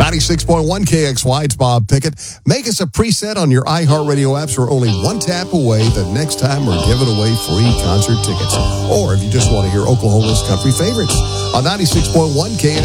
96.1 KXY, it's Bob Pickett. Make us a preset on your iHeartRadio apps. We're only one tap away the next time we're giving away free concert tickets. Or if you just want to hear Oklahoma's country favorites on 96.1 KXY.